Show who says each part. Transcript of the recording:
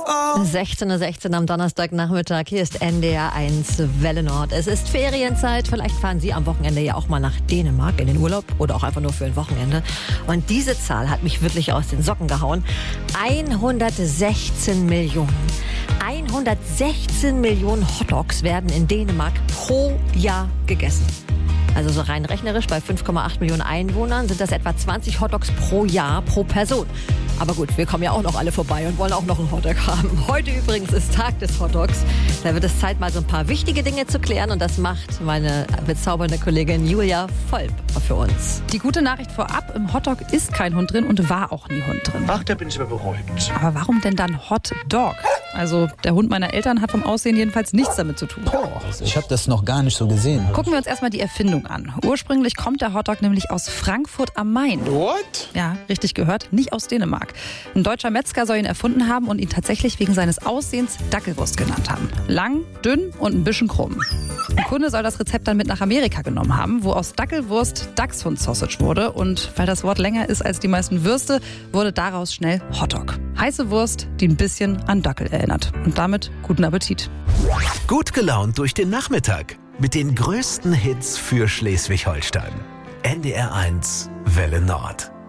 Speaker 1: 16:16 Uhr am Donnerstagnachmittag. Hier ist NDR 1 Welle Nord. Es ist Ferienzeit. Vielleicht fahren Sie am Wochenende ja auch mal nach Dänemark in den Urlaub oder auch einfach nur für ein Wochenende. Und diese Zahl hat mich wirklich aus den Socken gehauen. 116 Millionen. 116 Millionen Hotdogs werden in Dänemark pro Jahr gegessen. Also so rein rechnerisch, bei 5,8 Millionen Einwohnern sind das etwa 20 Hotdogs pro Jahr pro Person. Aber gut, wir kommen ja auch noch alle vorbei und wollen auch noch einen Hotdog haben. Heute übrigens ist Tag des Hotdogs. Da wird es Zeit, mal so ein paar wichtige Dinge zu klären. Und das macht meine bezaubernde Kollegin Julia Volp für uns.
Speaker 2: Die gute Nachricht vorab, im Hotdog ist kein Hund drin und war auch nie Hund drin.
Speaker 3: Ach, da bin ich aber beruhigt.
Speaker 2: Aber warum denn dann Hot Dog? Also der Hund meiner Eltern hat vom Aussehen jedenfalls nichts damit zu tun.
Speaker 4: Ich habe das noch gar nicht so gesehen.
Speaker 2: Gucken wir uns erstmal die Erfindung an. Ursprünglich kommt der Hotdog nämlich aus Frankfurt am Main.
Speaker 3: What?
Speaker 2: Ja, richtig gehört, nicht aus Dänemark. Ein deutscher Metzger soll ihn erfunden haben und ihn tatsächlich wegen seines Aussehens Dackelwurst genannt haben. Lang, dünn und ein bisschen krumm. Ein Kunde soll das Rezept dann mit nach Amerika genommen haben, wo aus Dackelwurst Dachshund-Sausage wurde. Und weil das Wort länger ist als die meisten Würste, wurde daraus schnell Hotdog. Heiße Wurst, die ein bisschen an Dackel erinnert. Und damit guten Appetit.
Speaker 5: Gut gelaunt durch den Nachmittag mit den größten Hits für Schleswig-Holstein. NDR 1 Welle Nord.